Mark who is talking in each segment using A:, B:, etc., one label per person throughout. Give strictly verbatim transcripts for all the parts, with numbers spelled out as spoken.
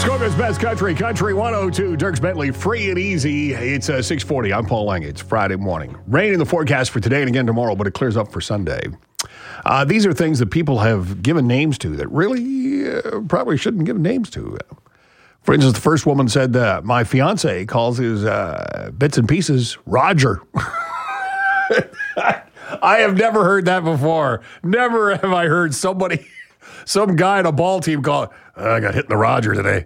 A: Muskoka's Best Country, Country one oh two, Dierks Bentley, free and easy. It's uh, six forty. I'm Paul Lang. It's Friday morning. Rain in the forecast for today and again tomorrow, but it clears up for Sunday. Uh, these are things that people have given names to that really uh, probably shouldn't give names to. For instance, the first woman said, uh, my fiance calls his uh, bits and pieces Roger. I have never heard that before. Never have I heard somebody, some guy in a ball team call, I got hit in the Roger today.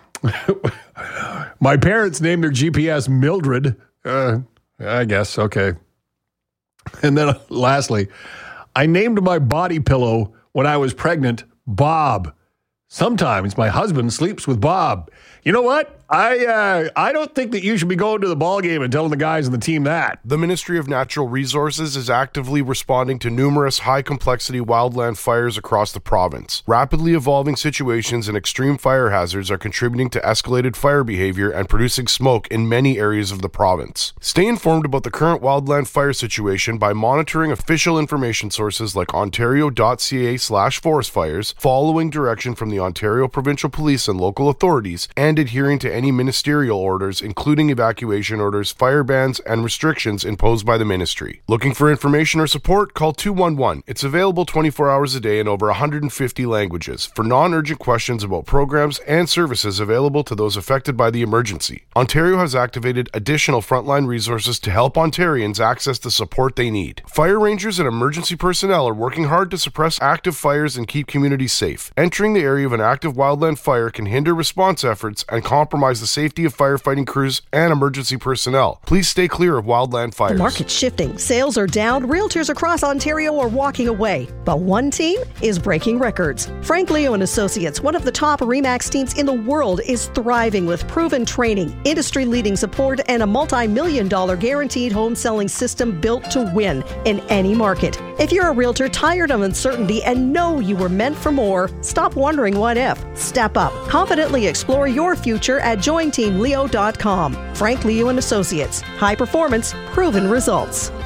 A: My parents named their G P S Mildred. Uh, I guess, okay. And then uh, lastly, I named my body pillow when I was pregnant Bob. Sometimes my husband sleeps with Bob. You know what? I uh, I don't think that you should be going to the ball game and telling the guys on the team that.
B: The Ministry of Natural Resources is actively responding to numerous high-complexity wildland fires across the province. Rapidly evolving situations and extreme fire hazards are contributing to escalated fire behavior and producing smoke in many areas of the province. Stay informed about the current wildland fire situation by monitoring official information sources like ontario.ca slash forest fires, following direction from the Ontario Provincial Police and local authorities, and adhering to any ministerial orders, including evacuation orders, fire bans, and restrictions imposed by the ministry. Looking for information or support? Call two one one. It's available twenty-four hours a day in over one hundred fifty languages for non-urgent questions about programs and services available to those affected by the emergency. Ontario has activated additional frontline resources to help Ontarians access the support they need. Fire rangers and emergency personnel are working hard to suppress active fires and keep communities safe. Entering the area of an active wildland fire can hinder response efforts and compromise the safety of firefighting crews and emergency personnel. Please stay clear of wildland fires.
C: The market's shifting. Sales are down. Realtors across Ontario are walking away. But one team is breaking records. Frank Leo and Associates, one of the top RE/MAX teams in the world, is thriving with proven training, industry-leading support, and a multi-million dollar guaranteed home selling system built to win in any market. If you're a realtor tired of uncertainty and know you were meant for more, stop wondering what if. Step up. Confidently explore your future at join team leo dot com. Frank Leo and Associates. High performance, proven results.